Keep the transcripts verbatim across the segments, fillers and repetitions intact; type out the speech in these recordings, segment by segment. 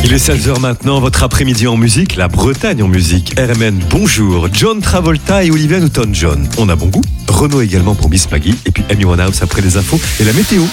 Il est seize heures maintenant, votre après-midi en musique, la Bretagne en musique. R M N, bonjour. John Travolta et Olivia Newton-John. On a bon goût. Renaud également pour Miss Maggie. Et puis Amy Winehouse après les infos et la météo.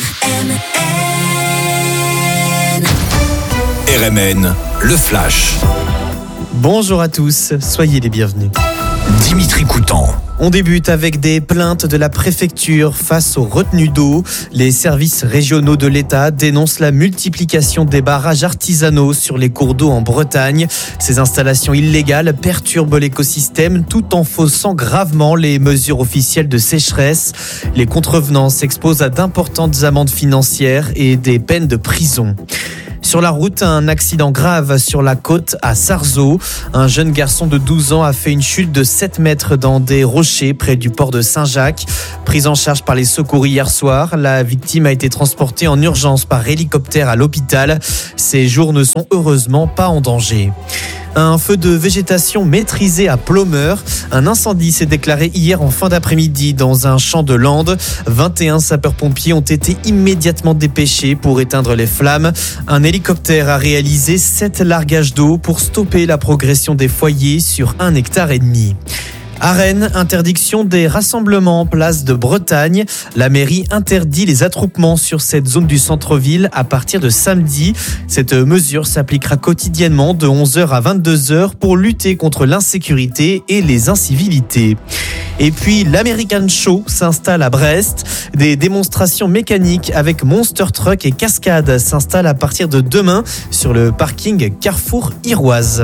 R M N, le flash. Bonjour à tous, soyez les bienvenus. Dimitri Coutan. On débute avec des plaintes de la préfecture face aux retenues d'eau. Les services régionaux de l'État dénoncent la multiplication des barrages artisanaux sur les cours d'eau en Bretagne. Ces installations illégales perturbent l'écosystème tout en faussant gravement les mesures officielles de sécheresse. Les contrevenants s'exposent à d'importantes amendes financières et des peines de prison. Sur la route, un accident grave sur la côte à Sarzeau. Un jeune garçon de douze ans a fait une chute de sept mètres dans des rochers près du port de Saint-Jacques. Prise en charge par les secours hier soir, la victime a été transportée en urgence par hélicoptère à l'hôpital. Ses jours ne sont heureusement pas en danger. Un feu de végétation maîtrisé à Plomeur. Un incendie s'est déclaré hier en fin d'après-midi dans un champ de Landes. vingt et un sapeurs-pompiers ont été immédiatement dépêchés pour éteindre les flammes. Un hélicoptère a réalisé sept largages d'eau pour stopper la progression des foyers sur un hectare et demi. À Rennes, interdiction des rassemblements en place de Bretagne. La mairie interdit les attroupements sur cette zone du centre-ville à partir de samedi. Cette mesure s'appliquera quotidiennement de onze heures à vingt-deux heures pour lutter contre l'insécurité et les incivilités. Et puis, l'American Show s'installe à Brest. Des démonstrations mécaniques avec Monster Truck et Cascade s'installent à partir de demain sur le parking Carrefour Iroise.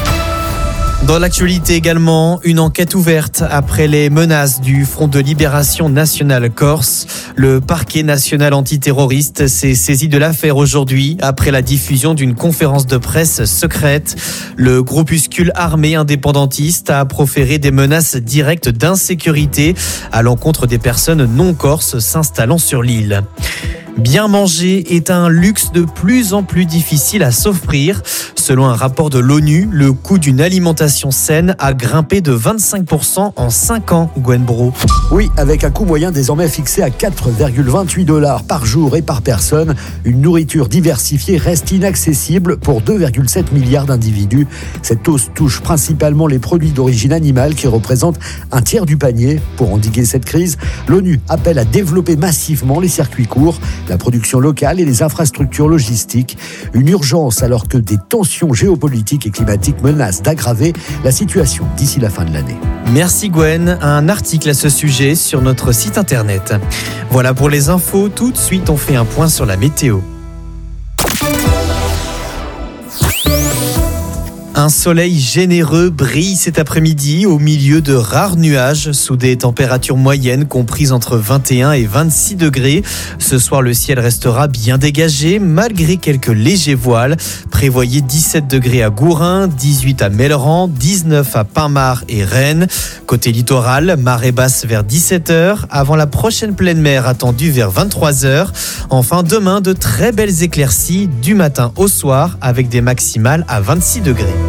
Dans l'actualité également, une enquête ouverte après les menaces du Front de Libération Nationale Corse. Le parquet national antiterroriste s'est saisi de l'affaire aujourd'hui après la diffusion d'une conférence de presse secrète. Le groupuscule armé indépendantiste a proféré des menaces directes d'insécurité à l'encontre des personnes non corses s'installant sur l'île. Bien manger est un luxe de plus en plus difficile à s'offrir. Selon un rapport de l'ONU, le coût d'une alimentation saine a grimpé de vingt-cinq pour cent en cinq ans, Gwen Bro. Oui, avec un coût moyen désormais fixé à quatre virgule vingt-huit dollars par jour et par personne, une nourriture diversifiée reste inaccessible pour deux virgule sept milliards d'individus. Cette hausse touche principalement les produits d'origine animale qui représentent un tiers du panier. Pour endiguer cette crise, l'ONU appelle à développer massivement les circuits courts, la production locale et les infrastructures logistiques. Une urgence alors que des tensions géopolitiques et climatiques menacent d'aggraver la situation d'ici la fin de l'année. Merci Gwen, un article à ce sujet sur notre site internet. Voilà pour les infos, tout de suite on fait un point sur la météo. Un soleil généreux brille cet après-midi au milieu de rares nuages sous des températures moyennes comprises entre vingt et un et vingt-six degrés. Ce soir, le ciel restera bien dégagé malgré quelques légers voiles. Prévoyez dix-sept degrés à Gourin, dix-huit à Melleran, dix-neuf à Pinmar et Rennes. Côté littoral, marée basse vers dix-sept heures avant la prochaine pleine mer attendue vers vingt-trois heures. Enfin, demain, de très belles éclaircies du matin au soir avec des maximales à vingt-six degrés.